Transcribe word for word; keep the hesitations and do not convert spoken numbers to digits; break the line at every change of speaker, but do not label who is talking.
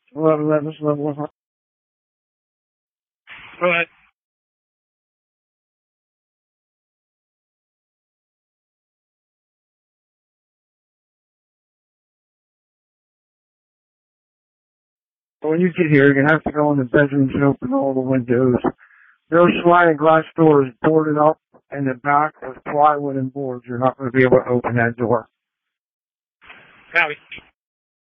eleven eleven, eleven one. Go ahead. When you get here, you're going to have to go in the bedrooms and open all the windows. Those sliding glass doors boarded up in the back with plywood and boards. You're not going to be able to open that door.
Copy.